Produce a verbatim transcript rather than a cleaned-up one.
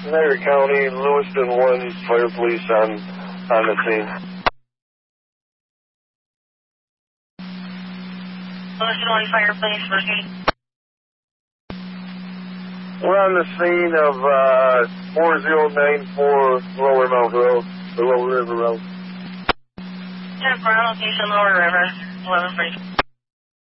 Larry County, Lewiston one, fire police on, on the scene. Lewiston one, fire police, proceed. We're on the scene of uh, four zero nine four Lower Mount Road, the Lower River Road. Yeah, ground location, Lower River, eleven three.